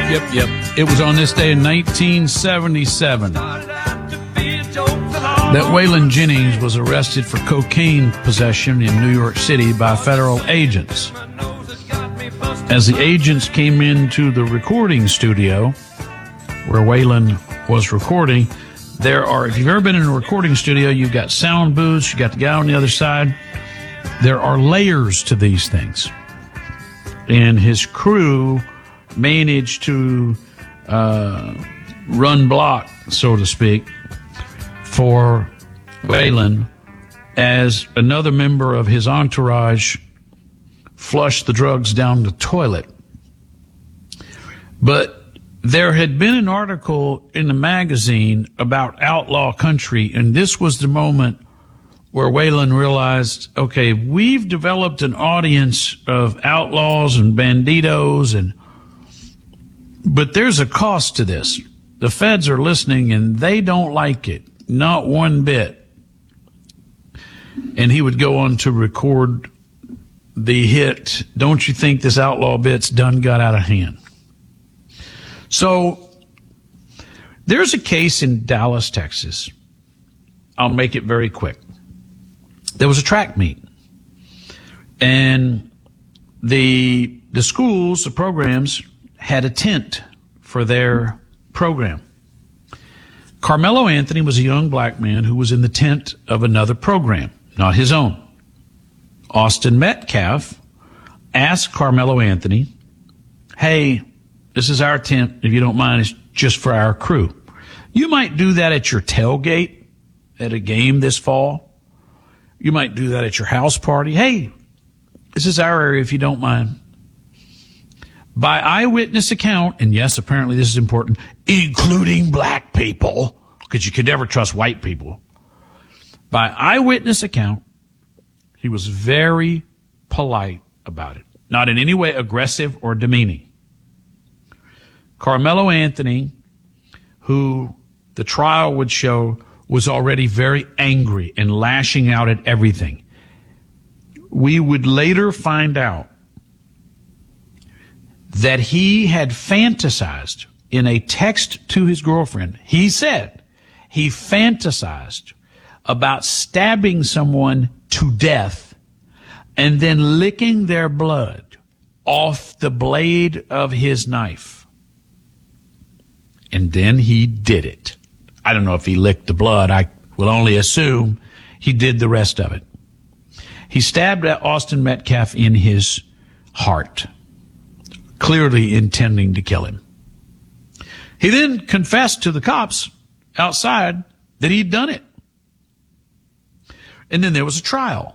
Yep. It was on this day in 1977 that Waylon Jennings was arrested for cocaine possession in New York City by federal agents. As the agents came into the recording studio where Waylon was recording, if you've ever been in a recording studio, you've got sound booths, you got the guy on the other side. There are layers to these things. And his crew managed to run block, so to speak, for Waylon as another member of his entourage flushed the drugs down the toilet. But there had been an article in the magazine about outlaw country, and this was the moment where Waylon realized, okay, we've developed an audience of outlaws and banditos, but there's a cost to this. The feds are listening, and they don't like it, not one bit. And he would go on to record the hit, "Don't You Think This Outlaw Bit's Done Got Out of Hand." So there's a case in Dallas, Texas. I'll make it very quick. There was a track meet, and the schools, the programs, had a tent for their program. Carmelo Anthony was a young black man who was in the tent of another program, not his own. Austin Metcalf asked Carmelo Anthony, "Hey, this is our tent. If you don't mind, it's just for our crew. You might do that at your tailgate at a game this fall. You might do that at your house party. Hey, this is our area if you don't mind." By eyewitness account, and yes, apparently this is important, including black people, because you could never trust white people. By eyewitness account, he was very polite about it, not in any way aggressive or demeaning. Carmelo Anthony, who the trial would show was already very angry and lashing out at everything. We would later find out that he had fantasized in a text to his girlfriend. He said he fantasized about stabbing someone to death and then licking their blood off the blade of his knife. And then he did it. I don't know if he licked the blood. I will only assume he did the rest of it. He stabbed Austin Metcalf in his heart, clearly intending to kill him. He then confessed to the cops outside that he'd done it. And then there was a trial.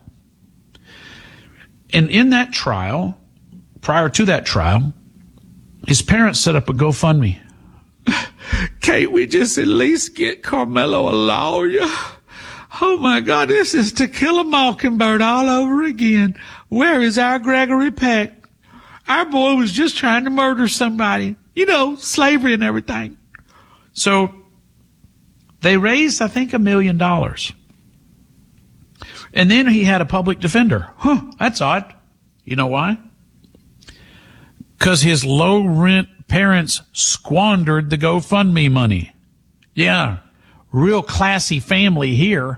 And in that trial, prior to that trial, his parents set up a GoFundMe. "Can't we just at least get Carmelo a lawyer? Oh my God, this is To Kill a Mockingbird all over again. Where is our Gregory Peck? Our boy was just trying to murder somebody. You know, slavery and everything." So they raised, I think, $1 million. And then he had a public defender. That's odd. You know why? Because his low-rent parents squandered the GoFundMe money. Yeah, real classy family here.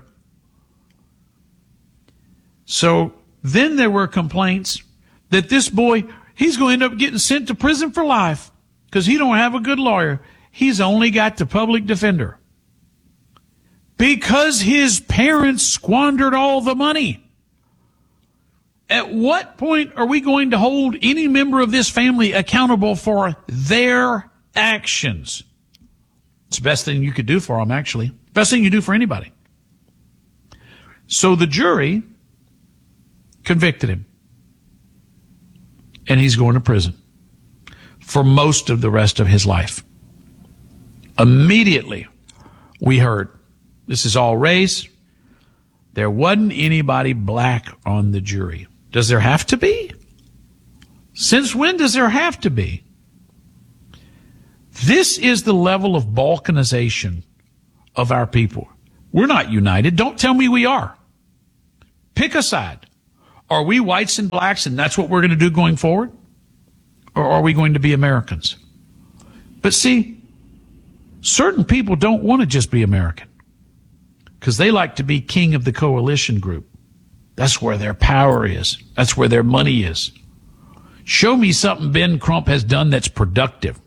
So then there were complaints that this boy, he's going to end up getting sent to prison for life because he don't have a good lawyer. He's only got the public defender because his parents squandered all the money. At what point are we going to hold any member of this family accountable for their actions? It's the best thing you could do for them, actually. Best thing you do for anybody. So the jury convicted him. And he's going to prison for most of the rest of his life. Immediately, we heard, this is all race. There wasn't anybody black on the jury. Does there have to be? Since when does there have to be? This is the level of balkanization of our people. We're not united. Don't tell me we are. Pick a side. Are we whites and blacks and that's what we're going to do going forward? Or are we going to be Americans? But see, certain people don't want to just be American because they like to be king of the coalition group. That's where their power is. That's where their money is. Show me something Ben Crump has done that's productive.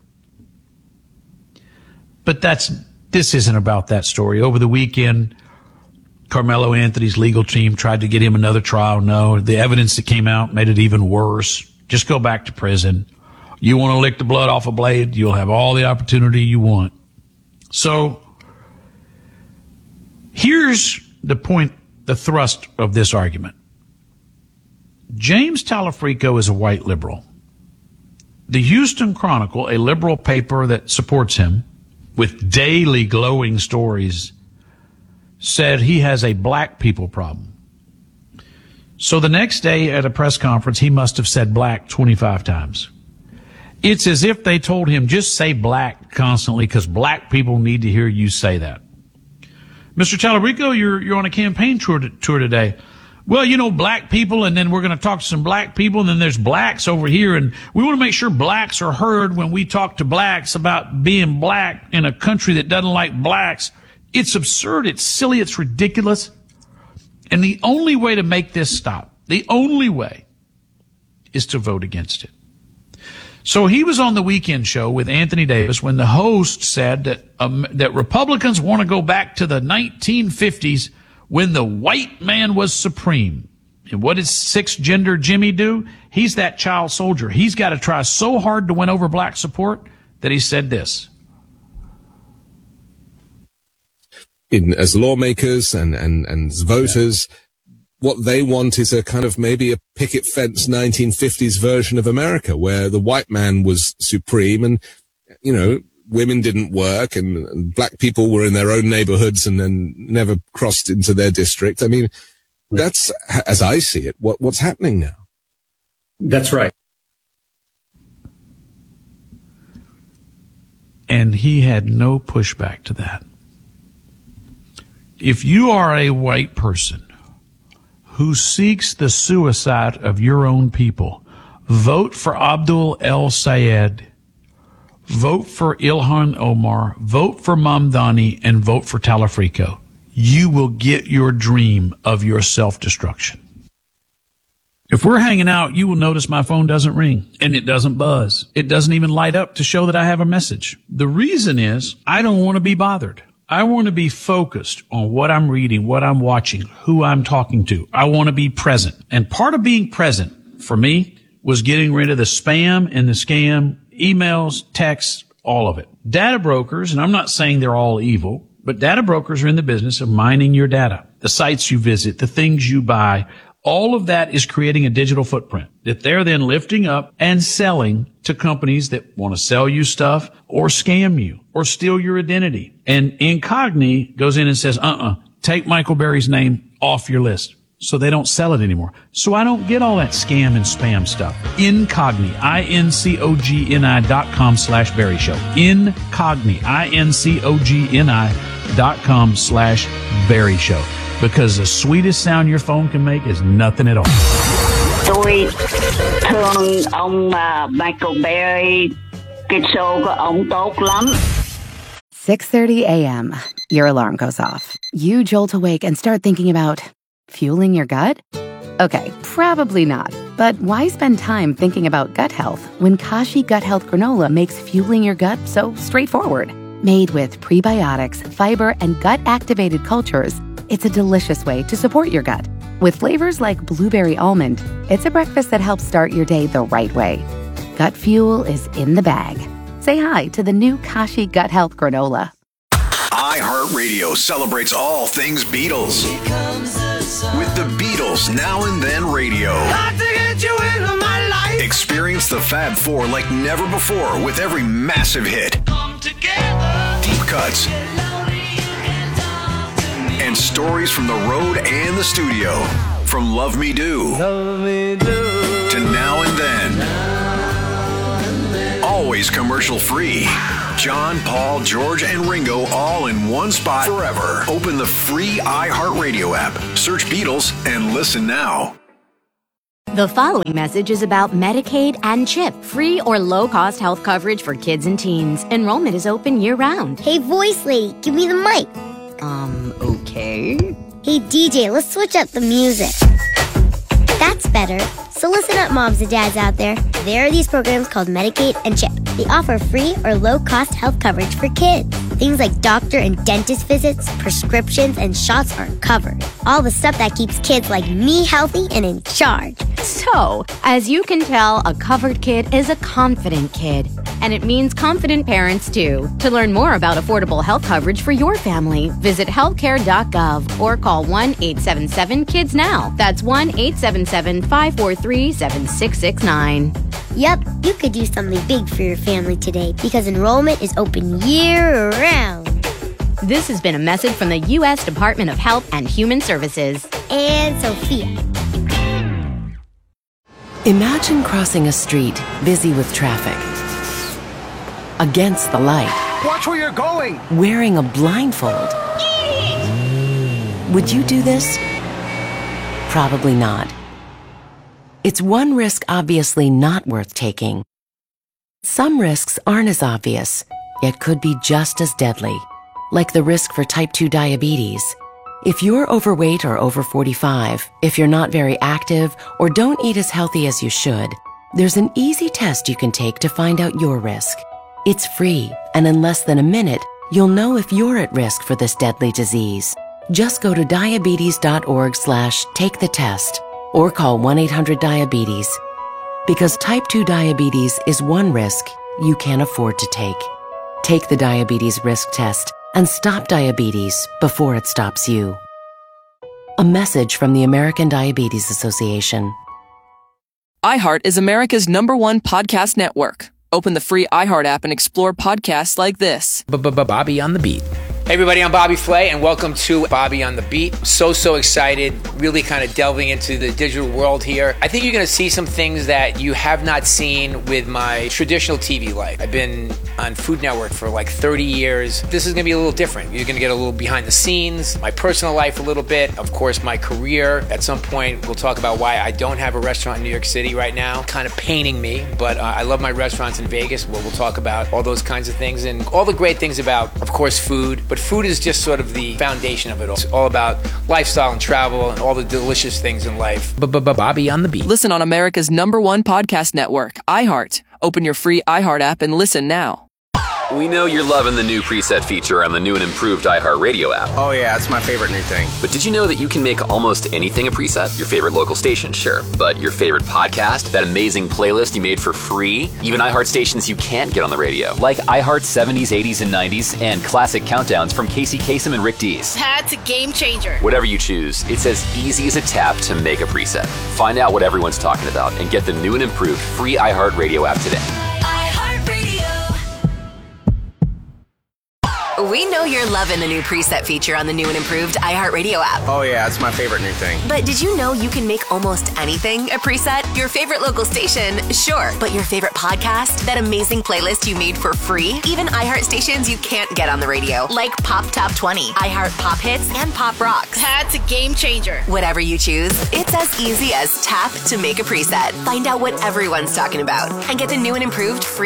But this isn't about that story. Over the weekend, Carmelo Anthony's legal team tried to get him another trial. No, the evidence that came out made it even worse. Just go back to prison. You want to lick the blood off a blade, you'll have all the opportunity you want. So here's the point, the thrust of this argument. James Talafrico is a white liberal. The Houston Chronicle, a liberal paper that supports him with daily glowing stories, said he has a black people problem. So the next day at a press conference, he must have said black 25 times. It's as if they told him, just say black constantly because black people need to hear you say that. Mr. Talarico, you're on a campaign tour today. Well, you know, black people, and then we're going to talk to some black people, and then there's blacks over here, and we want to make sure blacks are heard when we talk to blacks about being black in a country that doesn't like blacks. It's absurd. It's silly. It's ridiculous. And the only way to make this stop, the only way, is to vote against it. So he was on the Weekend Show with Anthony Davis when the host said that Republicans want to go back to the 1950s when the white man was supreme. And what does six-gender Jimmy do? He's that child soldier. He's got to try so hard to win over black support that he said this. As lawmakers and as voters, what they want is a kind of maybe a picket fence 1950s version of America where the white man was supreme and, you know, women didn't work and black people were in their own neighborhoods and then never crossed into their district. I mean, that's, as I see it, what's happening now. That's right. And he had no pushback to that. If you are a white person who seeks the suicide of your own people, vote for Abdul El Sayed, vote for Ilhan Omar, vote for Mamdani, and vote for Talafrico. You will get your dream of your self-destruction. If we're hanging out, you will notice my phone doesn't ring and it doesn't buzz. It doesn't even light up to show that I have a message. The reason is I don't want to be bothered. I want to be focused on what I'm reading, what I'm watching, who I'm talking to. I want to be present. And part of being present for me was getting rid of the spam and the scam, emails, texts, all of it. Data brokers, and I'm not saying they're all evil, but data brokers are in the business of mining your data. The sites you visit, the things you buy, all of that is creating a digital footprint that they're then lifting up and selling to companies that want to sell you stuff or scam you or steal your identity. And Incogni goes in and says, take Michael Berry's name off your list. So they don't sell it anymore. So I don't get all that scam and spam stuff. Incogni, INCOGNI.com/Berry Show. Incogni, INCOGNI.com/Berry Show. Because the sweetest sound your phone can make is nothing at all. Tôi thương ông Michael Berry. Cái show của ông tốt lắm. 6:30 a.m. Your alarm goes off. You jolt awake and start thinking about fueling your gut? Okay, probably not. But why spend time thinking about gut health when Kashi Gut Health Granola makes fueling your gut so straightforward? Made with prebiotics, fiber, and gut-activated cultures, it's a delicious way to support your gut. With flavors like blueberry almond, it's a breakfast that helps start your day the right way. Gut fuel is in the bag. Say hi to the new Kashi Gut Health Granola. iHeartRadio celebrates all things Beatles. With the Beatles Now and Then Radio. Experience the Fab Four like never before with every massive hit. Deep cuts. And stories from the road and the studio. From Love Me Do to Now and Then. Always commercial free. John, Paul, George, and Ringo all in one spot forever. Open the free iHeartRadio app. Search Beatles and listen now. The following message is about Medicaid and CHIP, free or low-cost health coverage for kids and teens. Enrollment is open year-round. Hey, voice lady, give me the mic. Okay. Hey, DJ, let's switch up the music. That's better. So listen up, moms and dads out there. There are these programs called Medicaid and CHIP. They offer free or low-cost health coverage for kids. Things like doctor and dentist visits, prescriptions, and shots are covered. All the stuff that keeps kids like me healthy and in charge. So, as you can tell, a covered kid is a confident kid. And it means confident parents, too. To learn more about affordable health coverage for your family, visit healthcare.gov or call 1-877-KIDS-NOW. That's 1-877-543-7669. Yep, you could do something big for your family today because enrollment is open year-round. This has been a message from the U.S. Department of Health and Human Services. And Sophia. Imagine crossing a street busy with traffic. Against the light. Watch where you're going! Wearing a blindfold. Would you do this? Probably not. It's one risk obviously not worth taking. Some risks aren't as obvious, yet could be just as deadly, like the risk for type 2 diabetes. If you're overweight or over 45, if you're not very active, or don't eat as healthy as you should, there's an easy test you can take to find out your risk. It's free, and in less than a minute, you'll know if you're at risk for this deadly disease. Just go to diabetes.org/take-the-test or call 1-800-DIABETES. Because type 2 diabetes is one risk you can't afford to take. Take the diabetes risk test and stop diabetes before it stops you. A message from the American Diabetes Association. iHeart is America's #1 podcast network. Open the free iHeart app and explore podcasts like this. Bobby on the Beat. Hey everybody, I'm Bobby Flay, and welcome to Bobby on the Beat. So excited, really kind of delving into the digital world here. I think you're going to see some things that you have not seen with my traditional TV life. I've been on Food Network for like 30 years. This is going to be a little different. You're going to get a little behind the scenes, my personal life a little bit, of course my career. At some point, we'll talk about why I don't have a restaurant in New York City right now. Kind of paining me, but I love my restaurants in Vegas, where we'll talk about all those kinds of things and all the great things about, of course, food. But food is just sort of the foundation of it all. It's all about lifestyle and travel and all the delicious things in life. Bobby on the Beat. Listen on America's #1 podcast network, iHeart. Open your free iHeart app and listen now. We know you're loving the new preset feature on the new and improved iHeartRadio app. Oh yeah, it's my favorite new thing. But did you know that you can make almost anything a preset? Your favorite local station, sure. But your favorite podcast, that amazing playlist you made for free, even iHeart stations you can't get on the radio, like iHeart 70s, 80s, and 90s, and classic countdowns from Casey Kasem and Rick Dees. That's a game changer. Whatever you choose, it's as easy as a tap to make a preset. Find out what everyone's talking about and get the new and improved free iHeartRadio app today. We know you're loving the new preset feature on the new and improved iHeartRadio app. Oh yeah, it's my favorite new thing. But did you know you can make almost anything a preset? Your favorite local station, sure. But your favorite podcast, that amazing playlist you made for free? Even iHeart stations you can't get on the radio, like Pop Top 20, iHeart Pop Hits, and Pop Rocks. That's a game changer. Whatever you choose, it's as easy as tap to make a preset. Find out what everyone's talking about and get the new and improved free